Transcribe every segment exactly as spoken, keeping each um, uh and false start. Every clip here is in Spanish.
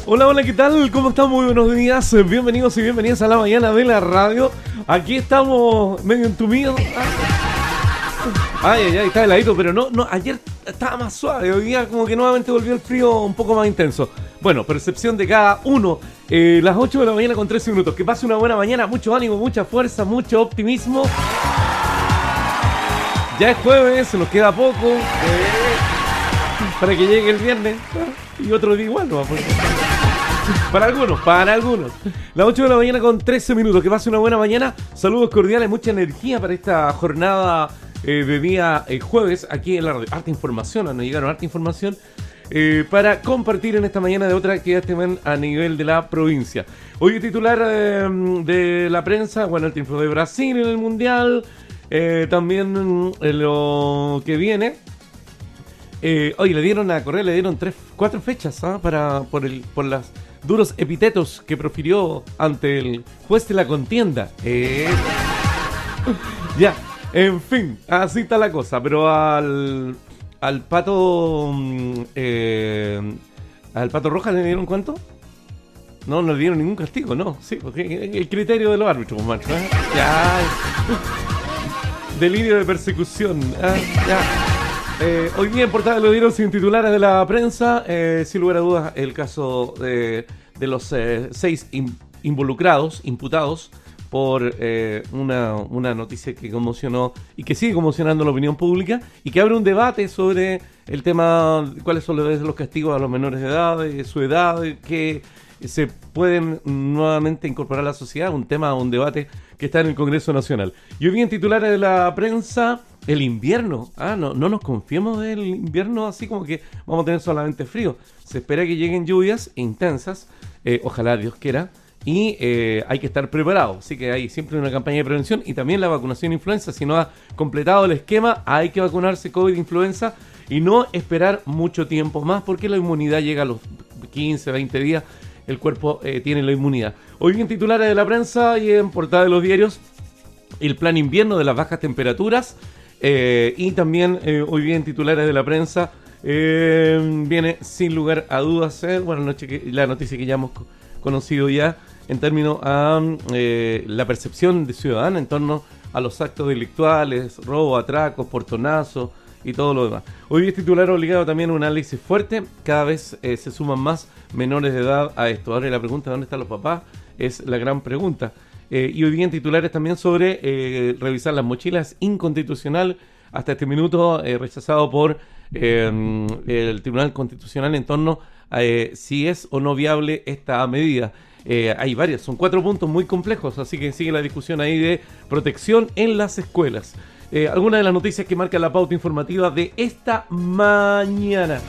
Hola, hola, ¿qué tal? ¿Cómo están? Muy buenos días. Bienvenidos y bienvenidas a la mañana de la radio. Aquí estamos medio entumidos. Ay, ay, ay, está heladito, pero no, no, ayer estaba más suave. Hoy día como que nuevamente volvió el frío un poco más intenso. Bueno, percepción de cada uno. Eh, las ocho de la mañana con trece minutos. Que pase una buena mañana, mucho ánimo, mucha fuerza, mucho optimismo. Ya es jueves, se nos queda poco. Eh, para que llegue el viernes. Y otro día igual, ¿no? Para algunos, para algunos. Las ocho de la mañana con trece minutos. Que pase una buena mañana. Saludos cordiales, mucha energía para esta jornada eh, de día eh, jueves aquí en la radio. Harta información, nos llegaron harta información eh, para compartir en esta mañana de otra actividad también a nivel de la provincia. Hoy el titular eh, de la prensa, bueno, el triunfo de Brasil en el Mundial. Eh, también eh, lo que viene. Eh, hoy le dieron a Correa, le dieron tres, cuatro fechas ¿ah? para por el por las duros epítetos que profirió ante el juez de la contienda. Eh, ya, en fin, así está la cosa. Pero al al pato eh, al pato Rojas le dieron ¿cuánto? No, no le dieron ningún castigo, no. Sí, porque el criterio de los árbitros, macho. ¿eh? Ya, delirio de persecución. ¿eh? Ya. Eh, hoy día en portada lo dieron sin titulares de la prensa, eh, sin lugar a dudas el caso de, de los eh, seis in, involucrados, imputados por eh, una, una noticia que conmocionó y que sigue conmocionando la opinión pública y que abre un debate sobre el tema, cuáles son los, los castigos a los menores de edad, de su edad, que se pueden nuevamente incorporar a la sociedad, un tema, un debate que está en el Congreso Nacional. Y hoy día en titulares de la prensa, el invierno. Ah, no, no nos confiemos del invierno así como que vamos a tener solamente frío. Se espera que lleguen lluvias intensas, eh, ojalá Dios quiera, y eh, hay que estar preparados. Así que hay siempre una campaña de prevención y también la vacunación influenza. Si no ha completado el esquema, hay que vacunarse COVID-influenza y no esperar mucho tiempo más porque la inmunidad llega a los quince, veinte días. El cuerpo eh, tiene la inmunidad. Hoy en titulares de la prensa y en portada de los diarios, el plan invierno de las bajas temperaturas. Eh, y también eh, hoy bien titulares de la prensa eh, viene sin lugar a dudas eh, bueno, noche que, la noticia que ya hemos co- conocido ya en términos a eh, la percepción de ciudadana en torno a los actos delictuales, robo, atracos, portonazos y todo lo demás. Hoy día es titular obligado también a un análisis fuerte. Cada vez eh, se suman más menores de edad a esto. Ahora la pregunta, ¿dónde están los papás? Es la gran pregunta. Eh, y hoy día en titulares también sobre eh, revisar las mochilas, inconstitucional hasta este minuto, eh, rechazado por eh, el Tribunal Constitucional en torno a eh, si es o no viable esta medida. Eh, hay varias, son cuatro puntos muy complejos, así que sigue la discusión ahí de protección en las escuelas. Eh, algunas de las noticias que marcan la pauta informativa de esta mañana.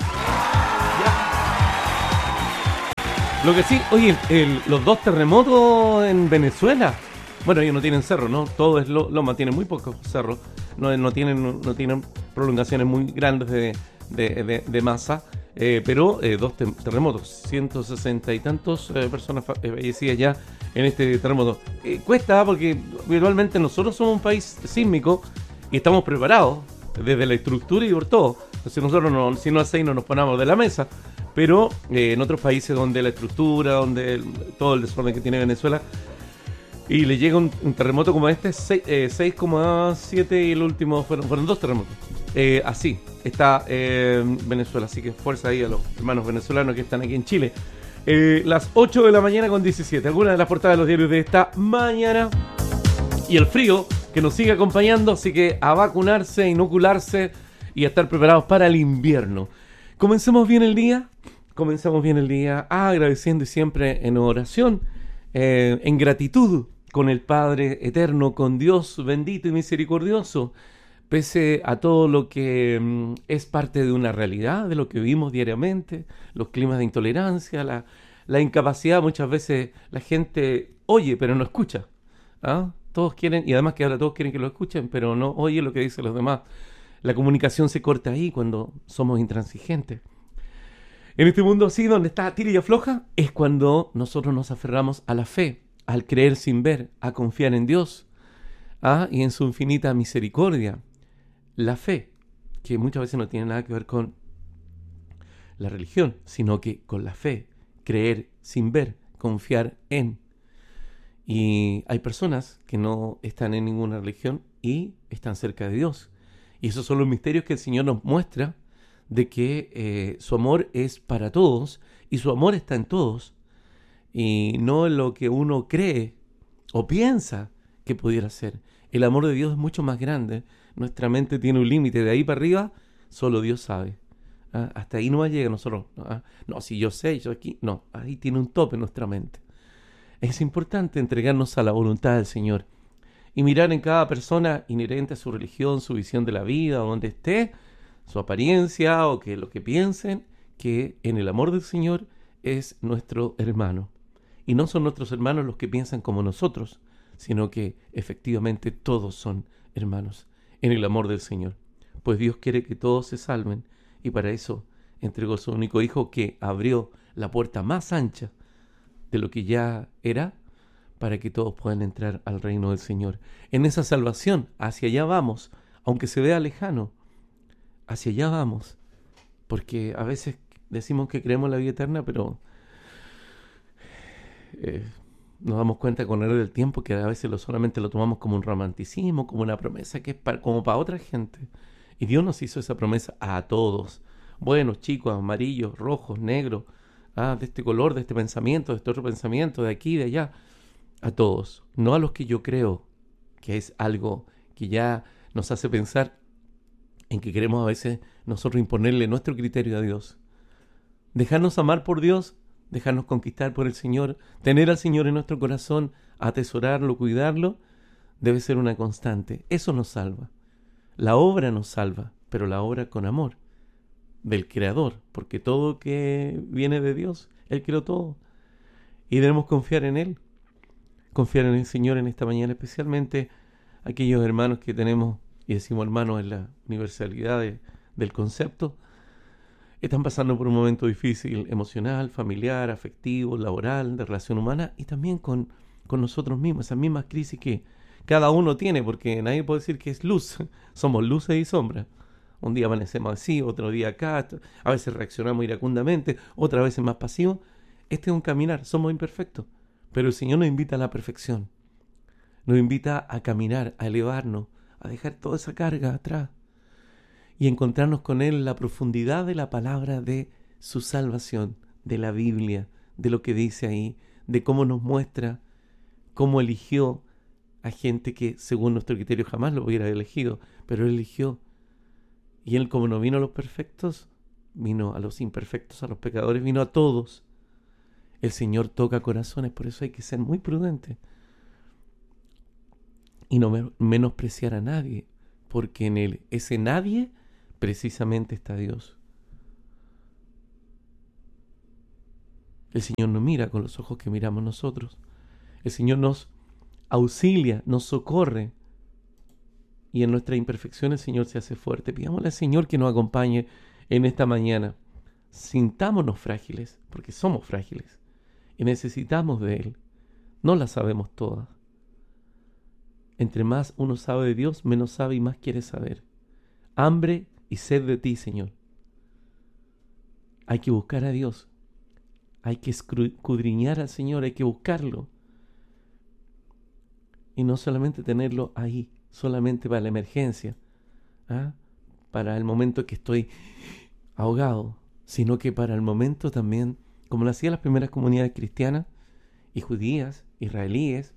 Lo que sí, oye, el, el, los dos terremotos en Venezuela, bueno, ellos no tienen cerro, ¿no? Todo es lo, loma, tienen muy pocos cerros, no, no, tienen, no, no tienen prolongaciones muy grandes de, de, de, de masa, eh, pero eh, dos te- terremotos, ciento sesenta y tantos eh, personas fallecidas ya en este terremoto. Eh, cuesta porque virtualmente nosotros somos un país sísmico y estamos preparados desde la estructura y por todo. Entonces nosotros, no, si no hace no nos ponemos de la mesa. Pero eh, en otros países donde la estructura, donde el, todo el desorden que tiene Venezuela, y le llega un, un terremoto como este, seis coma siete y el último fueron, fueron dos terremotos. Eh, así está eh, Venezuela, así que fuerza ahí a los hermanos venezolanos que están aquí en Chile. Eh, las ocho de la mañana con diecisiete, algunas de las portadas de los diarios de esta mañana. Y el frío que nos sigue acompañando, así que a vacunarse, a inocularse y a estar preparados para el invierno. Comencemos bien el día, comencemos bien el día agradeciendo y siempre en oración, eh, en gratitud con el Padre Eterno, con Dios bendito y misericordioso, pese a todo lo que mm, es parte de una realidad, de lo que vivimos diariamente, los climas de intolerancia, la, la incapacidad, muchas veces la gente oye pero no escucha, ¿ah? Todos quieren, y además que ahora todos quieren que lo escuchen, pero no oye lo que dicen los demás. La comunicación se corta ahí cuando somos intransigentes. En este mundo así, donde está tira y afloja, es cuando nosotros nos aferramos a la fe, al creer sin ver, a confiar en Dios, ¿ah? Y en su infinita misericordia. La fe, que muchas veces no tiene nada que ver con la religión, sino que con la fe, creer sin ver, confiar en. Y hay personas que no están en ninguna religión y están cerca de Dios. Y esos son los misterios que el Señor nos muestra, de que eh, su amor es para todos y su amor está en todos, y no en lo que uno cree o piensa que pudiera ser. El amor de Dios es mucho más grande. Nuestra mente tiene un límite. De ahí para arriba, solo Dios sabe. ¿Ah? Hasta ahí no llega nosotros. ¿Ah? No, si yo sé, yo aquí. No, ahí tiene un tope nuestra mente. Es importante entregarnos a la voluntad del Señor y mirar en cada persona, inherente a su religión, su visión de la vida, donde esté, su apariencia o que lo que piensen, que en el amor del Señor es nuestro hermano. Y no son nuestros hermanos los que piensan como nosotros, sino que efectivamente todos son hermanos en el amor del Señor. Pues Dios quiere que todos se salven, y para eso entregó su único Hijo, que abrió la puerta más ancha de lo que ya era, para que todos puedan entrar al reino del Señor. En esa salvación, hacia allá vamos, aunque se vea lejano, hacia allá vamos, porque a veces decimos que creemos en la vida eterna, pero eh, nos damos cuenta con el del tiempo que a veces lo solamente lo tomamos como un romanticismo, como una promesa que es para, como para otra gente. Y Dios nos hizo esa promesa a todos, buenos, chicos, amarillos, rojos, negros, ah, de este color, de este pensamiento, de este otro pensamiento, de aquí, de allá, a todos, no a los que yo creo, que es algo que ya nos hace pensar en que queremos a veces nosotros imponerle nuestro criterio a Dios. Dejarnos amar por Dios, dejarnos conquistar por el Señor, tener al Señor en nuestro corazón, atesorarlo, cuidarlo, debe ser una constante. Eso nos salva. La obra nos salva, pero la obra con amor del Creador, porque todo que viene de Dios, Él creó todo. Y debemos confiar en Él, confiar en el Señor en esta mañana, especialmente aquellos hermanos que tenemos, y decimos hermanos en la universalidad de, del concepto, están pasando por un momento difícil, emocional, familiar, afectivo, laboral, de relación humana, y también con, con nosotros mismos, esas mismas crisis que cada uno tiene, porque nadie puede decir que es luz, somos luces y sombras. Un día amanecemos así, otro día acá, a veces reaccionamos iracundamente, otras veces más pasivos. Este es un caminar, somos imperfectos, pero el Señor nos invita a la perfección, nos invita a caminar, a elevarnos, a dejar toda esa carga atrás y encontrarnos con Él en la profundidad de la palabra de su salvación, de la Biblia, de lo que dice ahí, de cómo nos muestra, cómo eligió a gente que según nuestro criterio jamás lo hubiera elegido, pero Él eligió. Y Él, como no vino a los perfectos, vino a los imperfectos, a los pecadores, vino a todos. El Señor toca corazones, por eso hay que ser muy prudente y no menospreciar a nadie, porque en él, ese nadie, precisamente está Dios. El Señor nos mira con los ojos que miramos nosotros. El Señor nos auxilia, nos socorre, y en nuestra imperfección el Señor se hace fuerte. Pidámosle al Señor que nos acompañe en esta mañana. Sintámonos frágiles, porque somos frágiles, y necesitamos de Él. No la sabemos todas. Entre más uno sabe de Dios, menos sabe y más quiere saber. Hambre y sed de ti, Señor. Hay que buscar a Dios. Hay que escudriñar al Señor, hay que buscarlo. Y no solamente tenerlo ahí, solamente para la emergencia, ¿ah? Para el momento que estoy ahogado, sino que para el momento también, como lo hacían las primeras comunidades cristianas y judías, israelíes,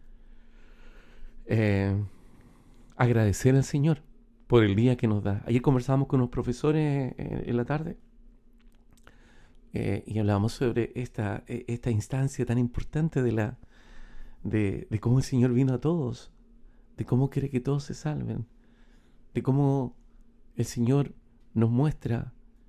eh, agradecer al Señor por el día que nos da. Ayer conversábamos con unos profesores en, en la tarde eh, y hablábamos sobre esta, esta instancia tan importante de, la, de, de cómo el Señor vino a todos, de cómo quiere que todos se salven, de cómo el Señor nos muestra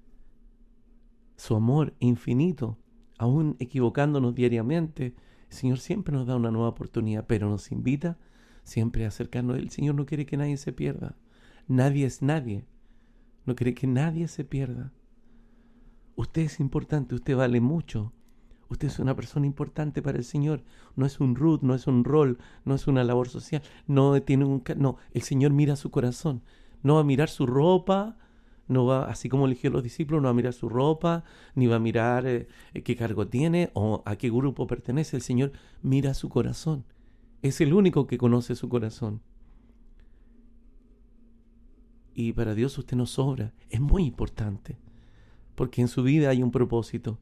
su amor infinito, aún equivocándonos diariamente. El Señor siempre nos da una nueva oportunidad, pero nos invita siempre a acercarnos. El Señor no quiere que nadie se pierda. Nadie es nadie. No quiere que nadie se pierda. Usted es importante, usted vale mucho. Usted es una persona importante para el Señor. No es un root, no es un rol, no es una labor social. No tiene un... No, el Señor mira su corazón. No va a mirar su ropa, No va, así como eligió a los discípulos, no va a mirar su ropa, ni va a mirar eh, qué cargo tiene o a qué grupo pertenece. El Señor mira su corazón. Es el único que conoce su corazón. Y para Dios usted no sobra. Es muy importante. Porque en su vida hay un propósito.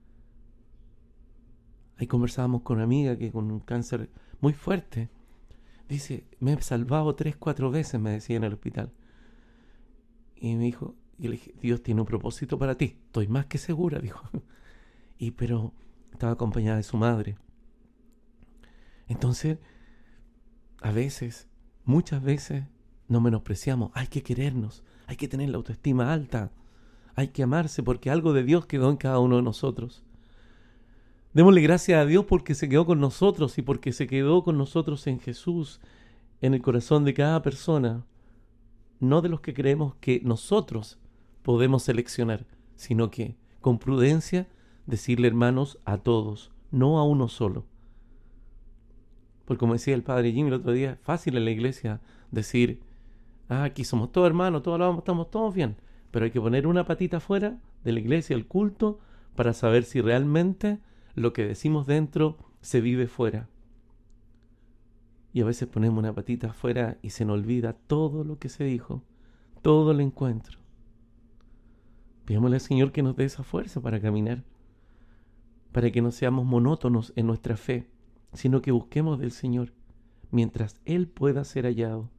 Ahí conversábamos con una amiga que con un cáncer muy fuerte. Dice, me he salvado tres, cuatro veces, me decía en el hospital. Y me dijo, y le dije, Dios tiene un propósito para ti. Estoy más que segura, dijo. Y pero estaba acompañada de su madre. Entonces, a veces, muchas veces, nos menospreciamos. Hay que querernos, hay que tener la autoestima alta, hay que amarse porque algo de Dios quedó en cada uno de nosotros. Démosle gracias a Dios porque se quedó con nosotros y porque se quedó con nosotros en Jesús, en el corazón de cada persona. No de los que creemos que nosotros podemos seleccionar, sino que, con prudencia, decirle hermanos a todos, no a uno solo. Porque como decía el padre Jimmy el otro día, es fácil en la iglesia decir, ah, aquí somos todos hermanos, todos hablamos, estamos todos bien. Pero hay que poner una patita fuera de la iglesia, el culto, para saber si realmente lo que decimos dentro se vive fuera. Y a veces ponemos una patita afuera y se nos olvida todo lo que se dijo, todo el encuentro. Pidámosle al Señor que nos dé esa fuerza para caminar, para que no seamos monótonos en nuestra fe, sino que busquemos del Señor mientras Él pueda ser hallado.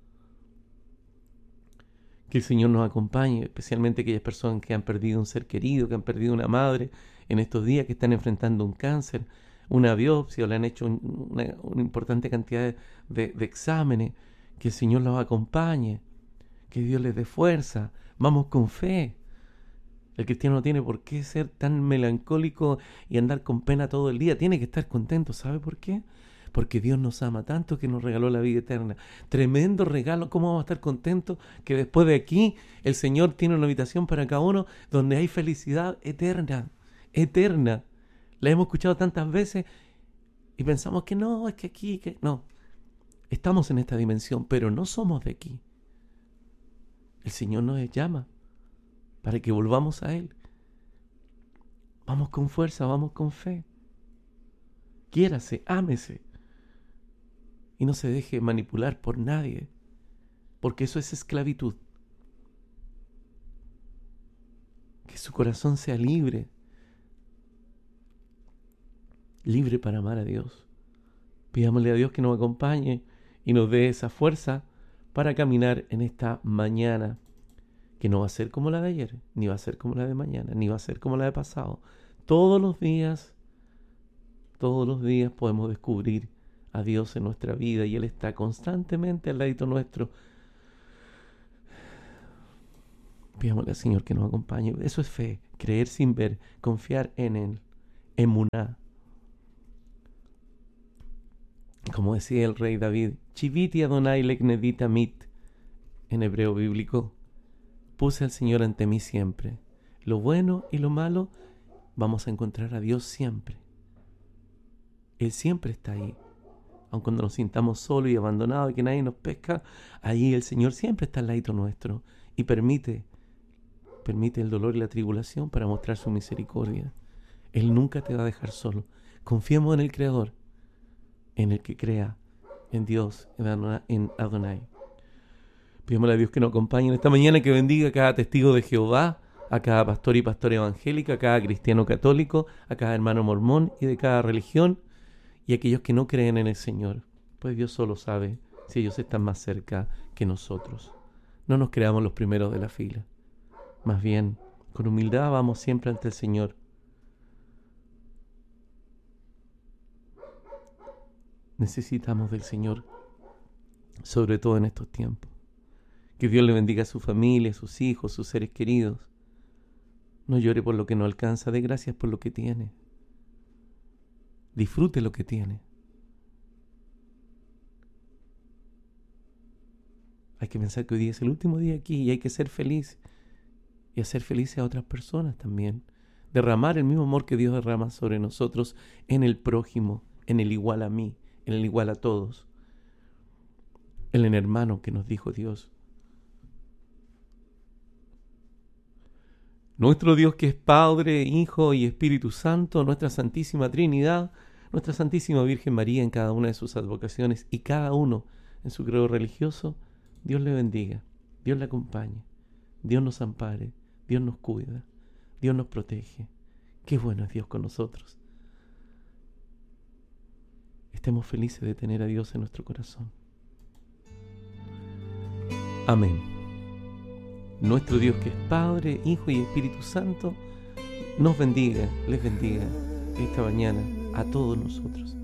Que el Señor nos acompañe, especialmente aquellas personas que han perdido un ser querido, que han perdido una madre en estos días, que están enfrentando un cáncer, una biopsia o le han hecho un, una, una importante cantidad de, de, de exámenes. Que el Señor los acompañe, que Dios les dé fuerza. Vamos con fe. El cristiano no tiene por qué ser tan melancólico y andar con pena todo el día. Tiene que estar contento. ¿Sabe por qué? Porque Dios nos ama tanto que nos regaló la vida eterna. Tremendo regalo. ¿Cómo vamos a estar contentos que después de aquí el Señor tiene una habitación para cada uno donde hay felicidad eterna? Eterna. La hemos escuchado tantas veces y pensamos que no, es que aquí, que no. Estamos en esta dimensión, pero no somos de aquí. El Señor nos llama para que volvamos a Él. Vamos con fuerza, vamos con fe. Quiérase, ámese. Y no se deje manipular por nadie, porque eso es esclavitud. Que su corazón sea libre, libre para amar a Dios. Pidámosle a Dios que nos acompañe y nos dé esa fuerza para caminar en esta mañana, que no va a ser como la de ayer, ni va a ser como la de mañana, ni va a ser como la de pasado. Todos los días, todos los días podemos descubrir a Dios en nuestra vida y Él está constantemente al ladito nuestro. Pidámosle al Señor que nos acompañe. Eso es fe, creer sin ver, confiar en Él, emuná. Como decía el rey David, Chiviti Adonai leknedita mit, en hebreo bíblico, puse al Señor ante mí siempre. Lo bueno y lo malo, vamos a encontrar a Dios siempre. Él siempre está ahí. Aun cuando nos sintamos solos y abandonados y que nadie nos pesca, ahí el Señor siempre está al ladito nuestro y permite, permite el dolor y la tribulación para mostrar su misericordia. Él nunca te va a dejar solo. Confiemos en el Creador, en el que crea, en Dios, en Adonai. Pidamos a Dios que nos acompañe en esta mañana, que bendiga a cada testigo de Jehová, a cada pastor y pastora evangélica, a cada cristiano católico, a cada hermano mormón y de cada religión, y a aquellos que no creen en el Señor, pues Dios solo sabe si ellos están más cerca que nosotros. No nos creamos los primeros de la fila. Más bien, con humildad vamos siempre ante el Señor. Necesitamos del Señor, sobre todo en estos tiempos. Que Dios le bendiga a su familia, a sus hijos, sus seres queridos. No llore por lo que no alcanza, dé gracias por lo que tiene. Disfrute lo que tiene. Hay que pensar que hoy día es el último día aquí y hay que ser feliz y hacer felices a otras personas también. Derramar el mismo amor que Dios derrama sobre nosotros en el prójimo, en el igual a mí, en el igual a todos. En el hermano que nos dijo Dios. Nuestro Dios que es Padre, Hijo y Espíritu Santo, nuestra Santísima Trinidad, nuestra Santísima Virgen María en cada una de sus advocaciones y cada uno en su credo religioso, Dios le bendiga, Dios le acompañe, Dios nos ampare, Dios nos cuida, Dios nos protege. Qué bueno es Dios con nosotros. Estemos felices de tener a Dios en nuestro corazón. Amén. Nuestro Dios que es Padre, Hijo y Espíritu Santo, nos bendiga, les bendiga esta mañana a todos nosotros.